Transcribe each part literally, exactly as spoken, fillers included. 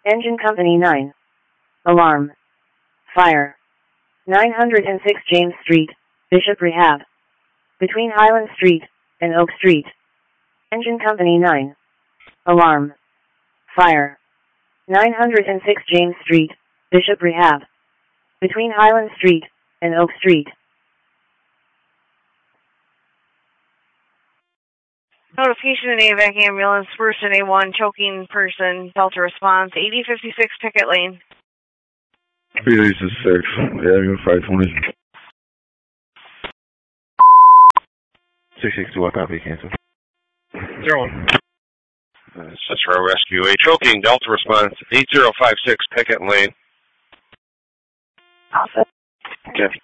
Engine Company nine. Alarm. Fire. nine hundred six James Street, Bishop Rehab. Between Highland Street and Oak Street. Engine Company nine. Alarm. Fire. nine hundred six James Street, Bishop Rehab. Between Highland Street and Oak Street. Notification of the evac ambulance, first and A one, choking person, Delta response, eighty fifty-six Picket Lane. three eighty-six, yeah, five twenty. six six two, I copy, cancel. Zero one. Uh, Cicero Rescue, a choking Delta response, eight zero five six Picket Lane. Alpha. Okay.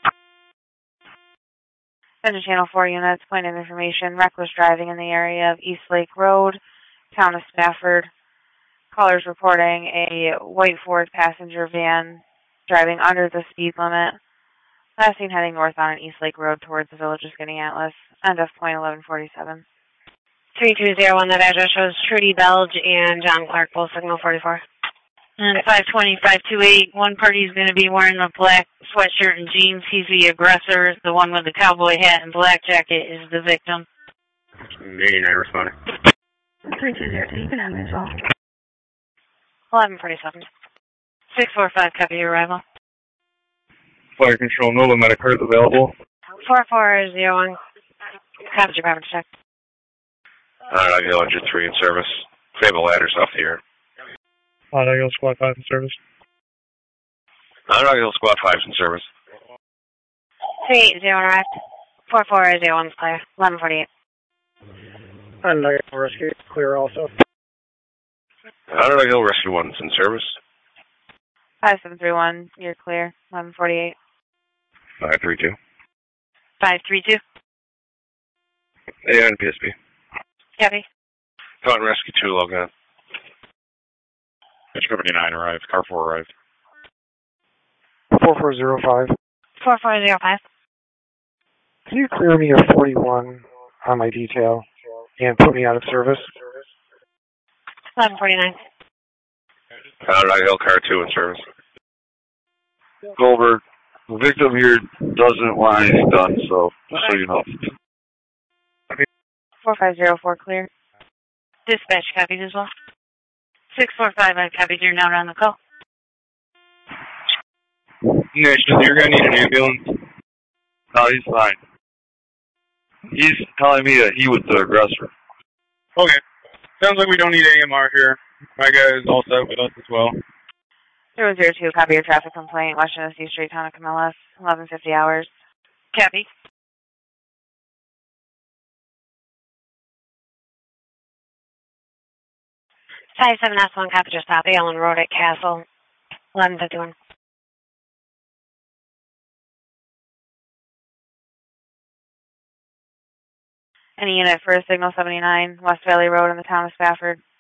Engine Channel four units, point of information, reckless driving in the area of East Lake Road, town of Spafford. Callers reporting a white Ford passenger van driving under the speed limit. Last seen heading north on an East Lake Road towards the village of Skinny Atlas. End of point eleven forty-seven. three two zero one, that address shows Trudy Belge and John Clark, both signal forty-four. And five twenty, five twenty-eight, one party's going to be wearing a black sweatshirt and jeans. He's the aggressor. The one with the cowboy hat and black jacket is the victim. eighty-nine responding. three two zero, you can have me as well. eleven forty-seven. six four five, copy your arrival. Fire control, no limit card available. four four zero one, copy your package check. Alright, I'll go engine three in service. Fable ladders off the air. Alright, I'll go squad five in service. Alright, I'll go squad five in service. three eight zero arrived. four four zero one is clear. eleven forty-eight. And I got rescue clear also. Alright, I'll rescue one's in service. five seven three one, you're clear. eleven forty-eight. five three two. five three two. A N P S B. Copy. Taunton Rescue two, log on. Engine Company nine arrived. Car four arrived. four four zero five. four four zero five. Can you clear me a forty-one on my detail and put me out of service? eleven forty-nine. Alright, I'll car two in service. Goldberg, the victim here doesn't want anything done, so just so you know. four five zero four, clear. Dispatch copies as well. six four five, I copied your note on the call. Nation, you're going to need an ambulance. No, he's fine. He's telling me that he was the aggressor. Okay. Sounds like we don't need A M R here. My guy is all set with us as well. zero zero two, copy your traffic complaint, Washington D C Street, Town of Camillus, eleven fifty hours. Copy. five seven S one, copy just stop. Allen Road at Castle. eleven fifty-one. Any unit for signal seventy-nine, West Valley Road in the town of Spafford.